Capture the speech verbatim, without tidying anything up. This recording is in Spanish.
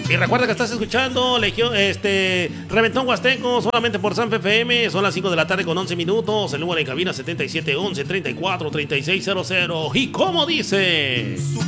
Y recuerda que estás escuchando Legión, este, Reventón Huasteco solamente por San F M. Son las cinco de la tarde con once minutos. El número de cabina setenta y siete once treinta y cuatro treinta y seis cero cero. ¿Y cómo dice?